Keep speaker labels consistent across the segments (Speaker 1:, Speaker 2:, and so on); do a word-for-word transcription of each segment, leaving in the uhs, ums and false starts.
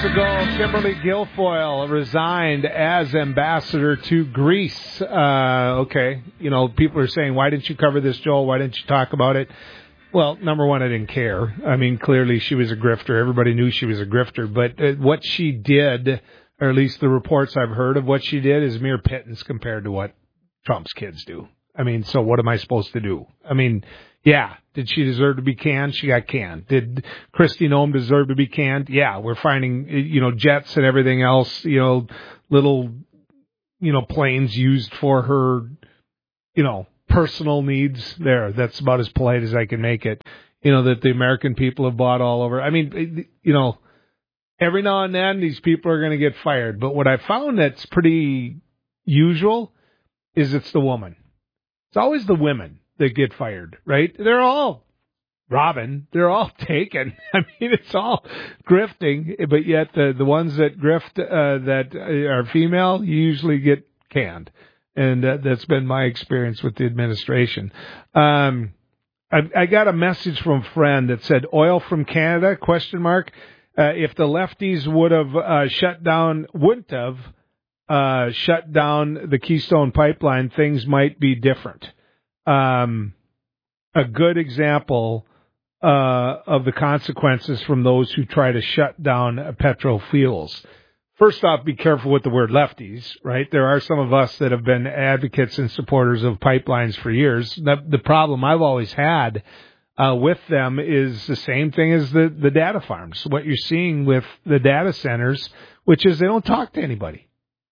Speaker 1: ago, Kimberly Guilfoyle resigned as ambassador to Greece. Uh, okay, you know, people are saying, why didn't you cover this, Joel? Why didn't you talk about it? Well, number one, I didn't care. I mean, clearly she was a grifter. Everybody knew she was a grifter. But uh, what she did, or at least the reports I've heard of what she did, is mere pittance compared to what Trump's kids do. I mean, so what am I supposed to do? I mean, yeah, did she deserve to be canned? She got canned. Did Kristi Noem deserve to be canned? Yeah, we're finding, you know, jets and everything else, you know, little, you know, planes used for her, you know, personal needs there. That's about as polite as I can make it. You know, that the American people have bought all over. I mean, you know, every now and then these people are going to get fired. But what I found that's pretty usual is it's the woman. It's always the women that get fired, right? They're all robbing. They're all taken. I mean, it's all grifting, but yet the, the ones that grift uh, that are female usually get canned. And uh, that's been my experience with the administration. Um, I, I got a message from a friend that said, oil from Canada, question mark. Uh, if the lefties would have uh, shut down, wouldn't have, Uh, shut down the Keystone Pipeline, things might be different. Um, a good example uh, of the consequences from those who try to shut down uh, petro fuels. First off, be careful with the word lefties, right? There are some of us that have been advocates and supporters of pipelines for years. The, the problem I've always had uh, with them is the same thing as the, the data farms. What you're seeing with the data centers, which is they don't talk to anybody.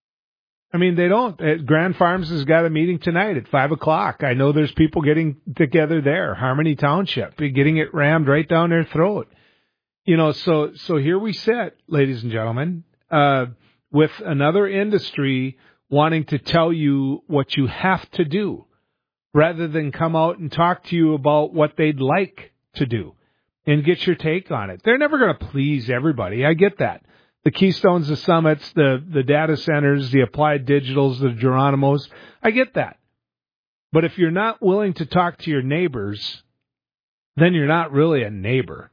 Speaker 1: I mean, they don't. Grand Farms has got a meeting tonight at five o'clock. I know there's people getting together there. Harmony Township, getting it rammed right down their throat. You know, so so here we sit, ladies and gentlemen, uh, with another industry wanting to tell you what you have to do rather than come out and talk to you about what they'd like to do and get your take on it. They're never going to please everybody. I get that. The Keystones, the Summits, the, the data centers, the Applied Digitals, the Geronimos. I get that. But if you're not willing to talk to your neighbors, then you're not really a neighbor.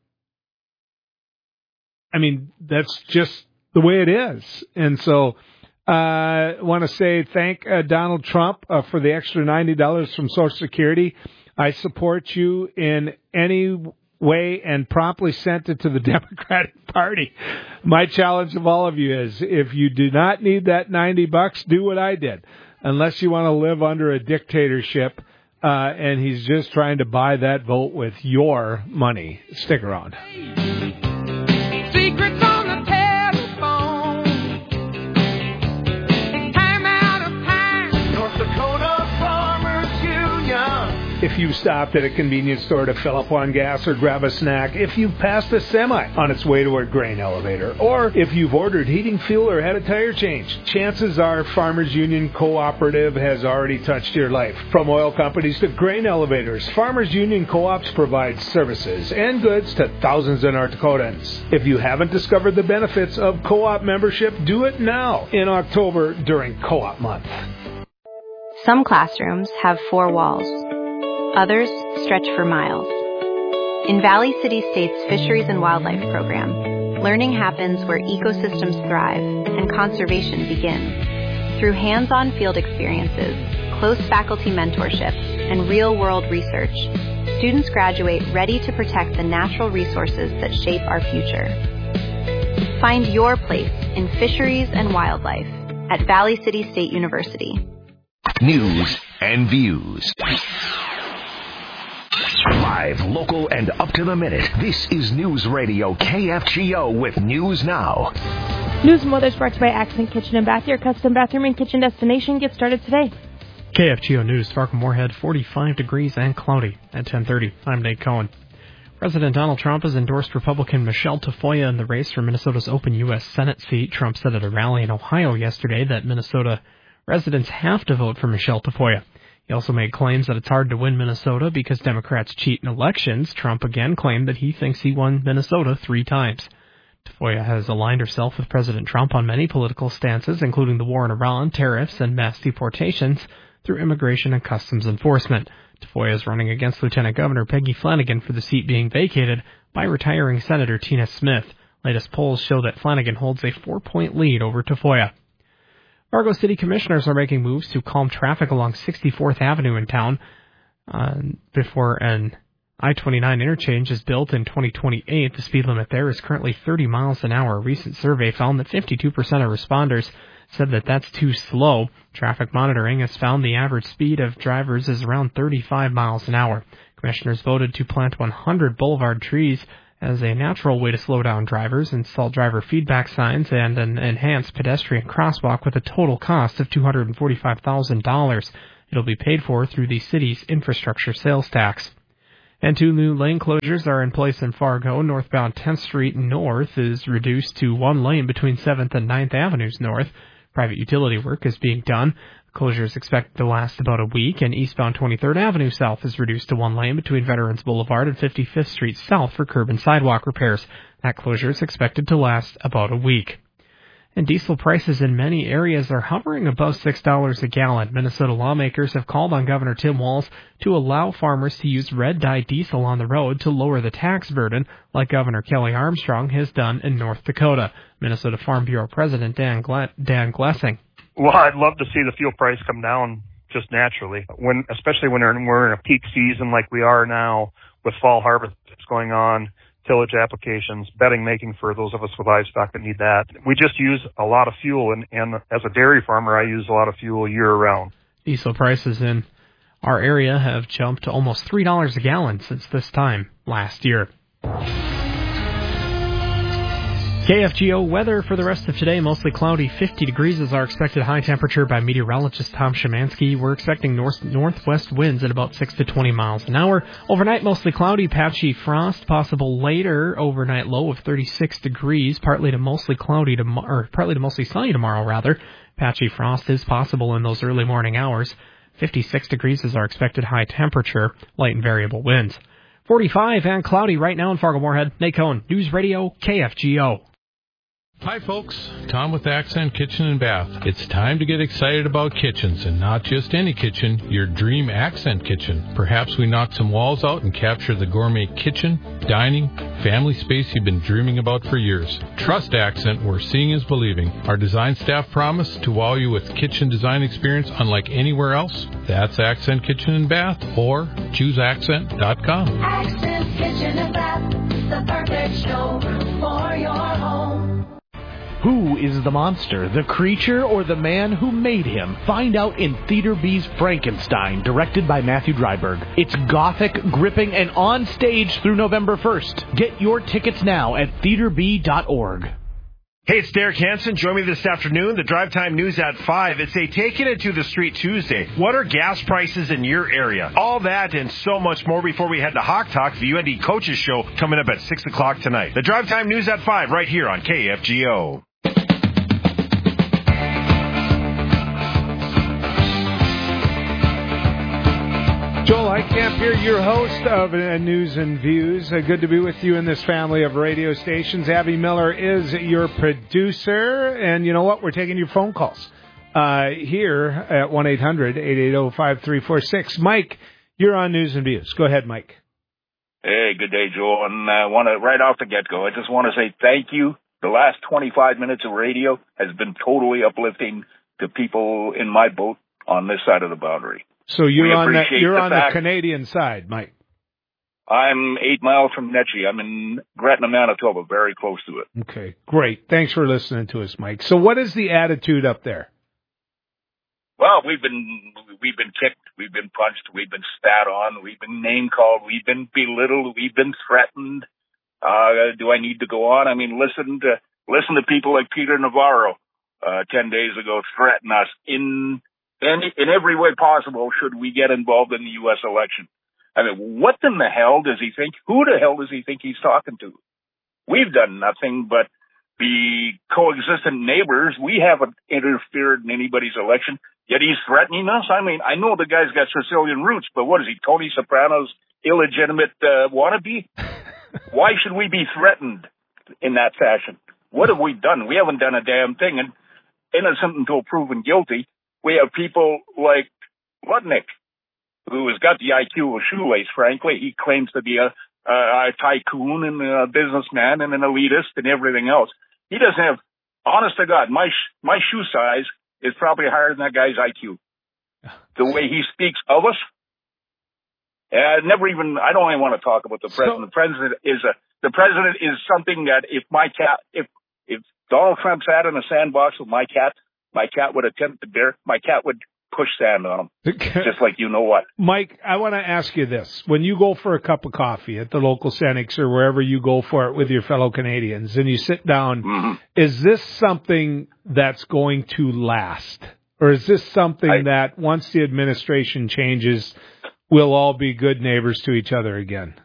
Speaker 1: I mean, that's just the way it is. And so uh, I want to say thank uh, Donald Trump uh, for the extra ninety dollars from Social Security. I support you in any way and promptly sent it to the Democratic Party. My challenge of all of you is, if you do not need that ninety bucks, do what I did. Unless you want to live under a dictatorship, uh, and he's just trying to buy that vote with your money. Stick around.
Speaker 2: Secrets on the telephone. Time out of time. North Dakota Farmers Union.
Speaker 1: If you've stopped at a convenience store to fill up on gas or grab a snack, if you've passed a semi on its way to a grain elevator, or if you've ordered heating fuel or had a tire change, chances are Farmers Union Cooperative has already touched your life. From oil companies to grain elevators, Farmers Union Co-ops provide services and goods to thousands of North Dakotans. If you haven't discovered the benefits of co-op membership, do it now in October during Co-op Month.
Speaker 3: Some classrooms have four walls. Others stretch for miles. In Valley City State's Fisheries and Wildlife Program, learning happens where ecosystems thrive and conservation begins. Through hands-on field experiences, close faculty mentorships, and real-world research, students graduate ready to protect the natural resources that shape our future. Find your place in fisheries and wildlife at Valley City State University.
Speaker 4: News and views. Live, local, and up to the minute. This is News Radio K F G O with News Now.
Speaker 5: News and weather is brought to you by Accent Kitchen and Bath, your custom bathroom and kitchen destination. Get started today.
Speaker 6: K F G O News, Fargo Moorhead, forty-five degrees and cloudy at ten thirty. I'm Nate Cohen. President Donald Trump has endorsed Republican Michelle Tafoya in the race for Minnesota's open U S Senate seat. Trump said at a rally in Ohio yesterday that Minnesota residents have to vote for Michelle Tafoya. He also made claims that it's hard to win Minnesota because Democrats cheat in elections. Trump again claimed that he thinks he won Minnesota three times. Tafoya has aligned herself with President Trump on many political stances, including the war in Iran, tariffs, and mass deportations through immigration and customs enforcement. Tafoya is running against Lieutenant Governor Peggy Flanagan for the seat being vacated by retiring Senator Tina Smith. Latest polls show that Flanagan holds a four-point lead over Tafoya. Fargo City Commissioners are making moves to calm traffic along sixty-fourth Avenue in town uh, before an I twenty-nine interchange is built in twenty twenty-eight. The speed limit there is currently thirty miles an hour. A recent survey found that fifty-two percent of responders said that that's too slow. Traffic monitoring has found the average speed of drivers is around thirty-five miles an hour. Commissioners voted to plant one hundred boulevard trees as a natural way to slow down drivers, install driver feedback signs, and an enhanced pedestrian crosswalk with a total cost of two hundred forty-five thousand dollars. It'll be paid for through the city's infrastructure sales tax. And two new lane closures are in place in Fargo. Northbound tenth Street North is reduced to one lane between seventh and ninth Avenues North. Private utility work is being done. The closure is expected to last about a week, and eastbound twenty-third Avenue South is reduced to one lane between Veterans Boulevard and fifty-fifth Street South for curb and sidewalk repairs. That closure is expected to last about a week. And diesel prices in many areas are hovering above six dollars a gallon. Minnesota lawmakers have called on Governor Tim Walz to allow farmers to use red-dye diesel on the road to lower the tax burden, like Governor Kelly Armstrong has done in North Dakota. Minnesota Farm Bureau President Dan, Gle- Dan Glessing.
Speaker 7: Well, I'd love to see the fuel price come down just naturally, when, especially when we're in, we're in a peak season like we are now with fall harvest going on, tillage applications, bedding making for those of us with livestock that need that. We just use a lot of fuel, and, and as a dairy farmer, I use a lot of fuel year-round.
Speaker 6: Diesel prices in our area have jumped to almost three dollars a gallon since this time last year. K F G O weather for the rest of today, mostly cloudy, fifty degrees is our expected high temperature by meteorologist Tom Szymanski. We're expecting north northwest winds at about six to twenty miles an hour. Overnight, mostly cloudy, patchy frost, possible later, overnight low of thirty-six degrees, partly to mostly cloudy, tomorrow, or partly to mostly sunny tomorrow, rather. Patchy frost is possible in those early morning hours. fifty-six degrees is our expected high temperature, light and variable winds. forty-five and cloudy right now in Fargo-Moorhead. Nate Cohen, News Radio, K F G O.
Speaker 8: Hi folks, Tom with Accent Kitchen and Bath. It's time to get excited about kitchens, and not just any kitchen, your dream Accent kitchen. Perhaps we knock some walls out and capture the gourmet kitchen, dining, family space you've been dreaming about for years. Trust Accent, where seeing is believing. Our design staff promise to wow you with kitchen design experience unlike anywhere else. That's Accent Kitchen and Bath, or choose accent dot com.
Speaker 2: Accent Kitchen and Bath, the perfect showroom for your home.
Speaker 9: Who is the monster, the creature, or the man who made him? Find out in Theater B's Frankenstein, directed by Matthew Dryberg. It's gothic, gripping, and on stage through November first. Get your tickets now at theater b dot org.
Speaker 10: Hey, it's Derek Hansen. Join me this afternoon, the Drive Time News at five. It's a Taking It to the Street Tuesday. What are gas prices in your area? All that and so much more before we head to Hawk Talk, the U N D Coaches Show, coming up at six o'clock tonight. The Drive Time News at five, right here on K F G O.
Speaker 1: Joel Heitkamp here, your host of uh, News and Views. Uh, good to be with you in this family of radio stations. Abby Miller is your producer, and you know what? We're taking your phone calls uh, here at one eight hundred eight eight zero five three four six. Mike, you're on News and Views. Go ahead, Mike.
Speaker 11: Hey, good day, Joel. And I uh, want to, right off the get-go, I just want to say thank you. The last twenty-five minutes of radio has been totally uplifting to people in my boat on this side of the boundary.
Speaker 1: So you're on the, you're
Speaker 11: the
Speaker 1: on
Speaker 11: fact,
Speaker 1: the Canadian side, Mike.
Speaker 11: I'm eight miles from Netchie. I'm in Gretna, Manitoba, very close to it.
Speaker 1: Okay, great. Thanks for listening to us, Mike. So what is the attitude up there?
Speaker 11: Well, we've been we've been kicked, we've been punched, we've been spat on, we've been name called, we've been belittled, we've been threatened. Uh, do I need to go on? I mean, listen to listen to people like Peter Navarro uh, ten days ago threaten us in. And in every way possible, should we get involved in the U S election. I mean, what in the hell does he think? Who the hell does he think he's talking to? We've done nothing but be coexistent neighbors. We haven't interfered in anybody's election, yet he's threatening us. I mean, I know the guy's got Sicilian roots, but what is he, Tony Soprano's illegitimate uh, wannabe? Why should we be threatened in that fashion? What have we done? We haven't done a damn thing, and innocent until proven guilty. We have people like Lutnick, who has got the I Q of a shoelace, frankly. He claims to be a, a tycoon and a businessman and an elitist and everything else. He doesn't have, honest to God, my sh- my shoe size is probably higher than that guy's I Q. The way he speaks of us, and never even, I don't even want to talk about the president. So, the president is a, the president is something that if my cat, if, if Donald Trump sat in a sandbox with my cat, my cat would attempt to bear, my cat would push sand on him, just like you know what.
Speaker 1: Mike, I want to ask you this. When you go for a cup of coffee at the local Cenex or wherever you go for it with your fellow Canadians and you sit down, mm-hmm. is this something that's going to last? Or is this something I, that once the administration changes, we'll all be good neighbors to each other again?